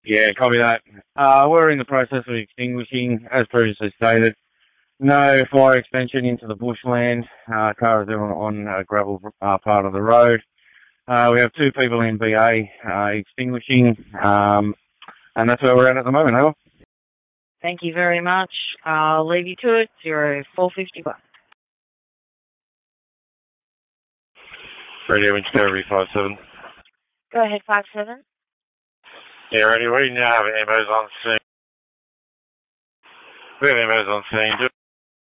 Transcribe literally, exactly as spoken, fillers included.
Yeah, copy that. Uh, we're in the process of extinguishing, as previously stated. No fire extension into the bushland. Uh, car is on, on a gravel uh, part of the road. Uh, we have two people in B A uh, extinguishing, um, and that's where we're at at the moment, Over. Thank you very much. I'll leave you to it. Zero four fifty one. Radio Discovery five seven. Go ahead, five seven. Yeah, Radio, we now have ambos on scene. We have ambos on scene.